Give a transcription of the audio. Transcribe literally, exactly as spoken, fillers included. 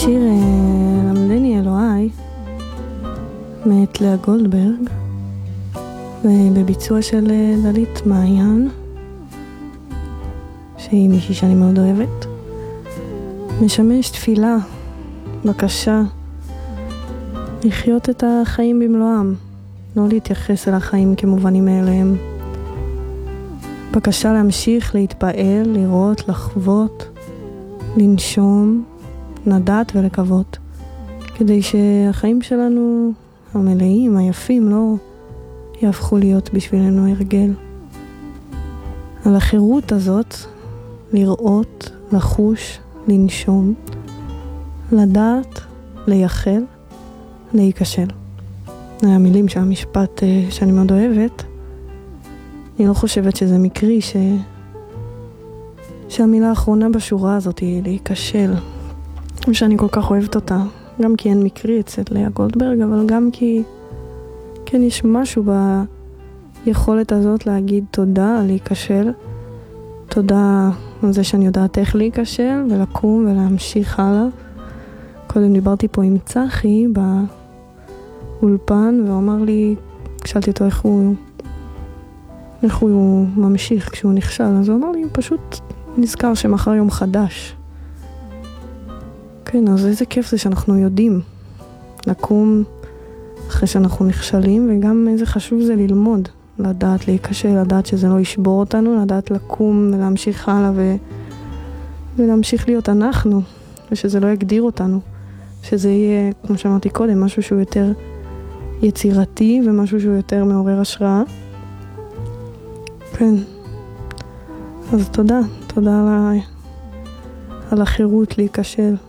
השיר למדני אלוהי מאת לאה גולדברג ובביצוע של דלית מעיין, שהיא מישהי שאני מאוד אוהבת. משמש תפילה, בקשה לחיות את החיים במלואם, לא להתייחס אל החיים כמובנים מאליהם. בקשה להמשיך להתפעל, לראות, לחוות, לנשום, לדעת ולקוות, כדי שהחיים שלנו המלאים, היפים, לא יהפכו להיות בשבילנו הרגל. על החירות הזאת, לראות, לחוש, לנשום, לדעת, לייחל, להיכשל. המילים של המשפט שאני מאוד אוהבת. אני לא חושבת שזה מקרי ש... שהמילה האחרונה בשורה הזאת היא להיכשל. ושאני כל כך אוהבת אותה. גם כי אין מקרי אצל לאה גולדברג, אבל גם כי כן יש משהו ביכולת הזאת להגיד תודה על להיכשל. תודה על זה שאני יודעת איך להיכשל ולקום ולהמשיך הלאה. קודם דיברתי פה עם צחי באולפן והוא אמר לי, שאלתי אותו איך הוא, איך הוא ממשיך כשהוא נכשל. אז הוא אמר לי, פשוט נזכר שמחר יום חדש. כן, אז איזה כיף זה שאנחנו יודעים לקום אחרי שאנחנו נכשלים, וגם איזה חשוב זה ללמוד, לדעת להיכשל, לדעת שזה לא ישבור אותנו, לדעת לקום ולהמשיך הלאה ו... ולהמשיך להיות אנחנו, ושזה לא יגדיר אותנו, שזה יהיה, כמו שאמרתי קודם, משהו שהוא יותר יצירתי ומשהו שהוא יותר מעורר השראה. כן, אז תודה, תודה על, ה... על החירות להיכשל.